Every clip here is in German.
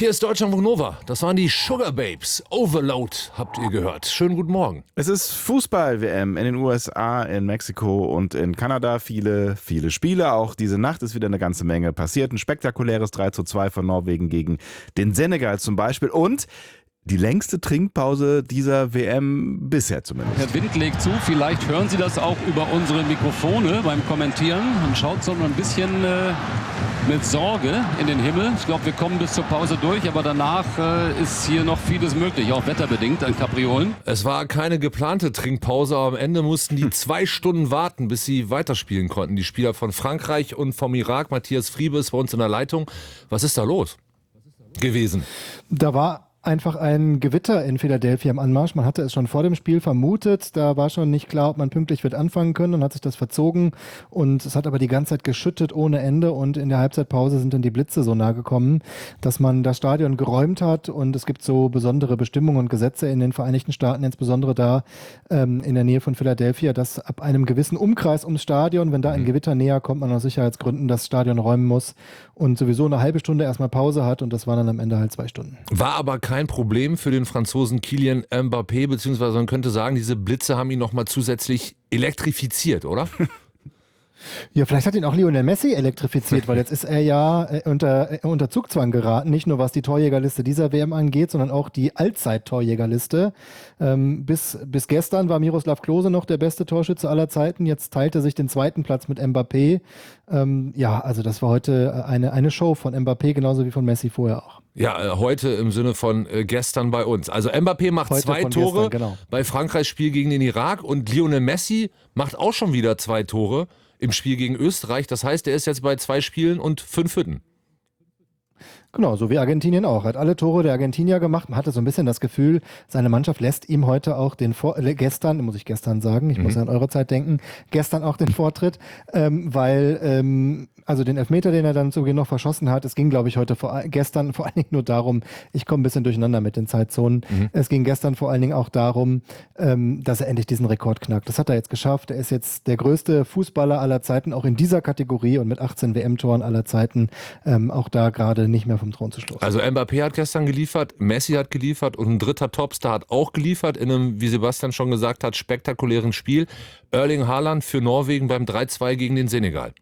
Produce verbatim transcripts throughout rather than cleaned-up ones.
Hier ist Deutschlandfunk Nova. Das waren die Sugar Babes. Overload habt ihr gehört. Schönen guten Morgen. Es ist Fußball-W M in den U S A, in Mexiko und in Kanada. Viele, viele Spiele. Auch diese Nacht ist wieder eine ganze Menge passiert. Ein spektakuläres drei zu zwei von Norwegen gegen den Senegal zum Beispiel. Und die längste Trinkpause dieser W M bisher zumindest. Der Wind legt zu, vielleicht hören Sie das auch über unsere Mikrofone beim Kommentieren. Man schaut so ein bisschen äh, mit Sorge in den Himmel. Ich glaube, wir kommen bis zur Pause durch, aber danach äh, ist hier noch vieles möglich, auch wetterbedingt an Kapriolen. Es war keine geplante Trinkpause, aber am Ende mussten die zwei Stunden warten, bis sie weiterspielen konnten. Die Spieler von Frankreich und vom Irak. Matthias Friebe ist bei uns in der Leitung. Was ist da los gewesen? Da war einfach ein Gewitter in Philadelphia im Anmarsch. Man hatte es schon vor dem Spiel vermutet. Da war schon nicht klar, ob man pünktlich wird anfangen können, und hat sich das verzogen. Und es hat aber die ganze Zeit geschüttet ohne Ende. Und in der Halbzeitpause sind dann die Blitze so nah gekommen, dass man das Stadion geräumt hat. Und es gibt so besondere Bestimmungen und Gesetze in den Vereinigten Staaten, insbesondere da ähm, in der Nähe von Philadelphia, dass ab einem gewissen Umkreis ums Stadion, wenn da ein Gewitter näher kommt, man aus Sicherheitsgründen das Stadion räumen muss und sowieso eine halbe Stunde erstmal Pause hat. Und das waren dann am Ende halt zwei Stunden. War aber kein Problem für den Franzosen Kylian Mbappé, beziehungsweise man könnte sagen, diese Blitze haben ihn nochmal zusätzlich elektrifiziert, oder? Ja, vielleicht hat ihn auch Lionel Messi elektrifiziert, weil jetzt ist er ja äh, unter, äh, unter Zugzwang geraten, nicht nur was die Torjägerliste dieser W M angeht, sondern auch die Allzeit-Torjägerliste. Ähm, bis, bis gestern war Miroslav Klose noch der beste Torschütze aller Zeiten, jetzt teilte er sich den zweiten Platz mit Mbappé. Ähm, ja, also das war heute eine, eine Show von Mbappé, genauso wie von Messi vorher auch. Ja, heute im Sinne von äh, gestern bei uns. Also Mbappé macht Heute zwei von Tore gestern, genau. bei Frankreichs Spiel gegen den Irak und Lionel Messi macht auch schon wieder zwei Tore im Spiel gegen Österreich. Das heißt, er ist jetzt bei zwei Spielen und fünf Hütten. Genau, so wie Argentinien auch. Er hat alle Tore der Argentinier gemacht. Man hatte so ein bisschen das Gefühl, seine Mannschaft lässt ihm heute auch den Vor äh, gestern, muss ich gestern sagen, ich mhm. muss an eure Zeit denken, gestern auch den Vortritt, ähm, weil ähm, also den Elfmeter, den er dann zu Beginn noch verschossen hat, es ging, glaube ich, heute vor, gestern vor allen Dingen nur darum, ich komme ein bisschen durcheinander mit den Zeitzonen, mhm. es ging gestern vor allen Dingen auch darum, ähm, dass er endlich diesen Rekord knackt. Das hat er jetzt geschafft. Er ist jetzt der größte Fußballer aller Zeiten, auch in dieser Kategorie und mit achtzehn W M-Toren aller Zeiten, ähm, auch da gerade nicht mehr vom Thron zu stoßen. Also Mbappé hat gestern geliefert, Messi hat geliefert und ein dritter Topstar hat auch geliefert in einem, wie Sebastian schon gesagt hat, spektakulären Spiel. Erling Haaland für Norwegen beim drei zwei gegen den Senegal.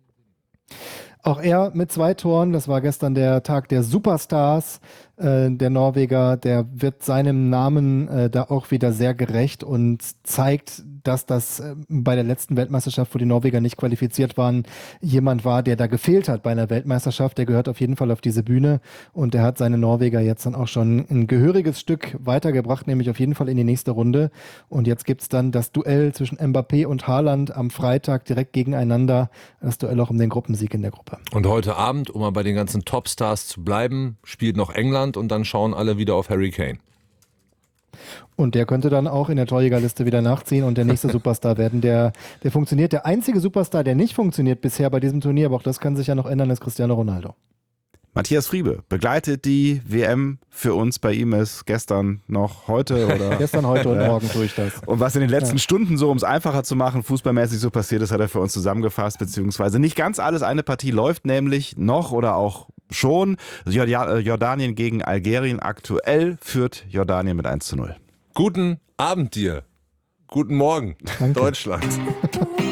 Auch er mit zwei Toren, das war gestern der Tag der Superstars. Äh, der Norweger, der wird seinem Namen äh, da auch wieder sehr gerecht und zeigt, dass das äh, bei der letzten Weltmeisterschaft, wo die Norweger nicht qualifiziert waren, jemand war, der da gefehlt hat bei einer Weltmeisterschaft. Der gehört auf jeden Fall auf diese Bühne und der hat seine Norweger jetzt dann auch schon ein gehöriges Stück weitergebracht, nämlich auf jeden Fall in die nächste Runde. Und jetzt gibt's dann das Duell zwischen Mbappé und Haaland am Freitag direkt gegeneinander. Das Duell auch um den Gruppensieg in der Gruppe. Und heute Abend, um mal bei den ganzen Topstars zu bleiben, spielt noch England und dann schauen alle wieder auf Harry Kane. Und der könnte dann auch in der Torjägerliste wieder nachziehen und der nächste Superstar werden, der, der funktioniert. Der einzige Superstar, der nicht funktioniert bisher bei diesem Turnier, aber auch das kann sich ja noch ändern, ist Cristiano Ronaldo. Matthias Friebe begleitet die W M für uns. Bei ihm ist gestern noch heute oder gestern, heute und morgen tue ich das. Und was in den letzten ja. Stunden so, um es einfacher zu machen, fußballmäßig so passiert ist, hat er für uns zusammengefasst, beziehungsweise nicht ganz alles. Eine Partie läuft nämlich noch oder auch schon. Jordanien gegen Algerien. Aktuell führt Jordanien mit eins zu null. Guten Abend dir. Guten Morgen, Danke. Deutschland.